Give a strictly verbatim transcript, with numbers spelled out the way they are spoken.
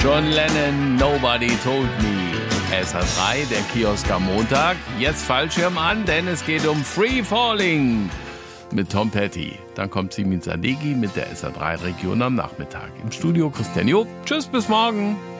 John Lennon, Nobody Told Me. S R drei, der Kiosk am Montag. Jetzt Fallschirm an, denn es geht um Free Falling mit Tom Petty. Dann kommt Simin Sadeghi mit der S R drei Region am Nachmittag. Im Studio Christian Job. Tschüss, bis morgen.